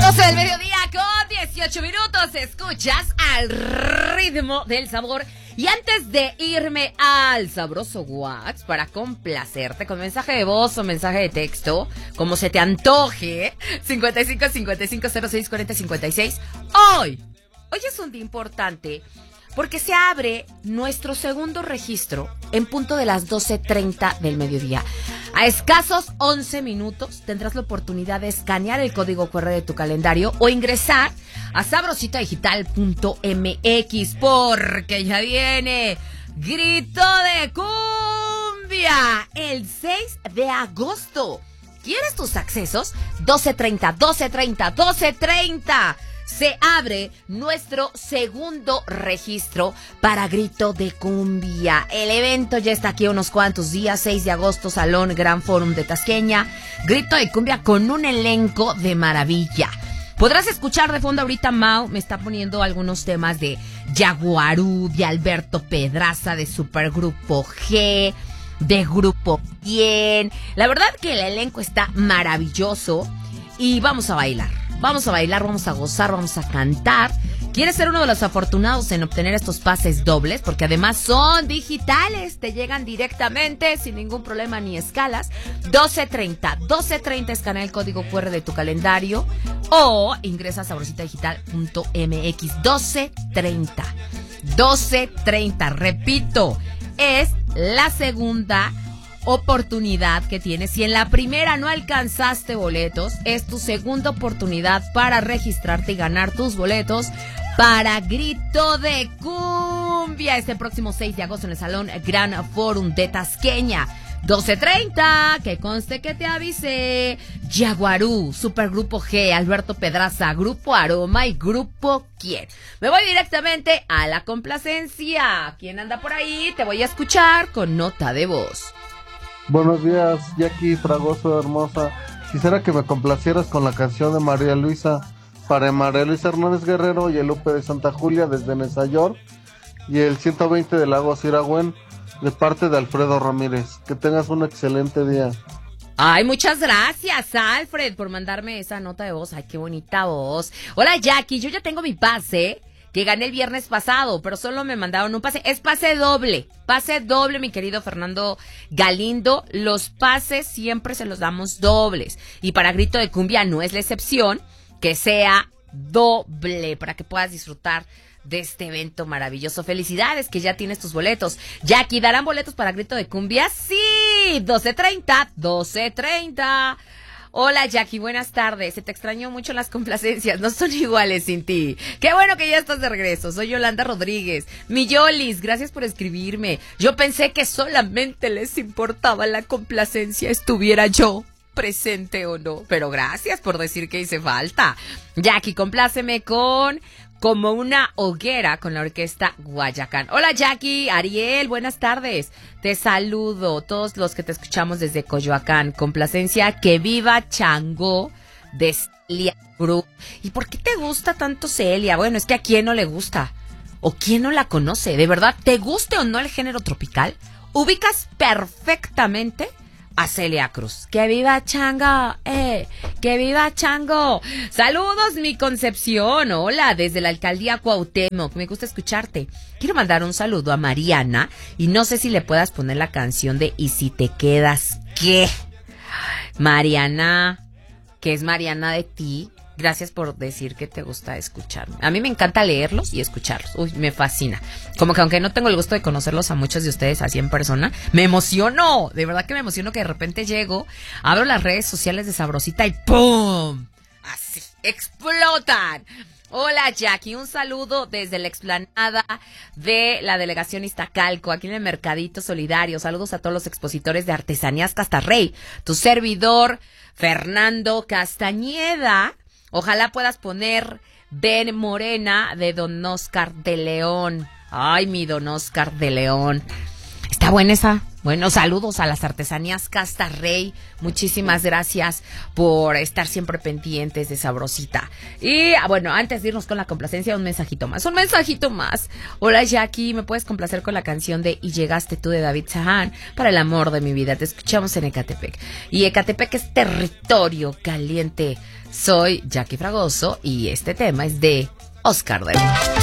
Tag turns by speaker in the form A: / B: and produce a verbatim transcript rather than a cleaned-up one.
A: doce del mediodía con dieciocho minutos. Escuchas al ritmo del sabor. Y antes de irme al sabroso Wax para complacerte con mensaje de voz o mensaje de texto, como se te antoje, cincuenta y cinco, cincuenta y cinco, cero seis, cuarenta, cincuenta y seis. Hoy, hoy es un día importante porque se abre nuestro segundo registro en punto de las doce treinta del mediodía. A escasos once minutos tendrás la oportunidad de escanear el código Q R de tu calendario o ingresar a sabrosita digital punto m x porque ya viene Grito de Cumbia el seis de agosto. ¿Quieres tus accesos? doce treinta, doce treinta, doce treinta. Se abre nuestro segundo registro para Grito de Cumbia. El evento ya está aquí unos cuantos días, seis de agosto, Salón Gran Fórum de Tasqueña. Grito de Cumbia con un elenco de maravilla. Podrás escuchar de fondo ahorita, Mau me está poniendo algunos temas de Yaguarú, de Alberto Pedraza, de Supergrupo G, de Grupo Bien. La verdad que el elenco está maravilloso y vamos a bailar. Vamos a bailar, vamos a gozar, vamos a cantar. ¿Quieres ser uno de los afortunados en obtener estos pases dobles? Porque además son digitales, te llegan directamente sin ningún problema ni escalas. doce treinta, doce treinta, escanea el código Q R de tu calendario o ingresa a sabrosita digital punto m x. doce treinta, doce treinta, repito, es la segunda oportunidad que tienes. Si en la primera no alcanzaste boletos, es tu segunda oportunidad para registrarte y ganar tus boletos para Grito de Cumbia este próximo seis de agosto en el Salón Gran Fórum de Tasqueña. doce treinta, que conste que te avisé. Yaguarú, Supergrupo G, Alberto Pedraza, Grupo Aroma y Grupo Quién. Me voy directamente a la complacencia. ¿Quién anda por ahí? Te voy a escuchar con nota de voz.
B: Buenos días, Jackie Fragoso, hermosa. Quisiera que me complacieras con la canción de María Luisa para María Luisa Hernández Guerrero y el Lupe de Santa Julia desde Nueva York y el ciento veinte de Lago Siragüen de parte de Alfredo Ramírez. Que tengas un excelente día.
A: Ay, muchas gracias, Alfred, por mandarme esa nota de voz. Ay, qué bonita voz. Hola, Jackie, yo ya tengo mi pase que gané el viernes pasado, pero solo me mandaron un pase. Es pase doble, pase doble, mi querido Fernando Galindo. Los pases siempre se los damos dobles. Y para Grito de Cumbia no es la excepción, que sea doble, para que puedas disfrutar de este evento maravilloso. Felicidades, que ya tienes tus boletos. Jackie, ¿darán boletos para Grito de Cumbia? Sí, doce treinta, doce treinta. Hola, Jackie, buenas tardes. Se te extrañó mucho las complacencias, no son iguales sin ti. Qué bueno que ya estás de regreso. Soy Yolanda Rodríguez. Mi Yolis, gracias por escribirme. Yo pensé que solamente les importaba la complacencia, estuviera yo presente o no. Pero gracias por decir que hice falta. Jackie, compláceme con Como una hoguera con la orquesta Guayacán. Hola, Jackie, Ariel, buenas tardes. Te saludo, todos los que te escuchamos desde Coyoacán. Complacencia, que viva Chango de Celia Cruz. ¿Y por qué te gusta tanto Celia? Bueno, es que a quién no le gusta o quién no la conoce. ¿De verdad te guste o no el género tropical? Ubicas perfectamente a Celia Cruz. ¡Que viva Chango! ¡Eh! ¡Que viva Chango! Saludos, mi Concepción. Hola, desde la alcaldía Cuauhtémoc. Me gusta escucharte. Quiero mandar un saludo a Mariana y no sé si le puedas poner la canción de ¿Y si te quedas qué? Mariana, que es Mariana de ti. Gracias por decir que te gusta escucharme. A mí me encanta leerlos y escucharlos. Uy, me fascina. Como que aunque no tengo el gusto de conocerlos a muchos de ustedes así en persona, me emociono. De verdad que me emociono que de repente llego, abro las redes sociales de Sabrosita y ¡pum! Así, explotan. Hola, Jackie, un saludo desde la explanada de la delegación Iztacalco, aquí en el Mercadito Solidario. Saludos a todos los expositores de Artesanías Castarrey. Tu servidor, Fernando Castañeda. Ojalá puedas poner Ven Morena de Don Oscar de León. Ay, mi Don Oscar de León. Está buena esa. Bueno, saludos a las artesanías Casta Rey. Muchísimas gracias por estar siempre pendientes de Sabrosita. Y bueno, antes de irnos con la complacencia, un mensajito más. Un mensajito más. Hola Jackie, ¿me puedes complacer con la canción de Y llegaste tú de David Sahan? Para el amor de mi vida. Te escuchamos en Ecatepec. Y Ecatepec es territorio caliente. Soy Jackie Fragoso y este tema es de Oscar de León.